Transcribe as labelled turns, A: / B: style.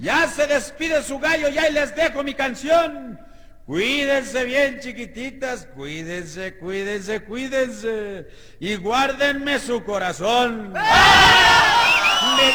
A: Ya se despide su gallo, ya y les dejo mi canción. Cuídense bien, chiquititas, cuídense, cuídense, cuídense. Y guárdenme su corazón.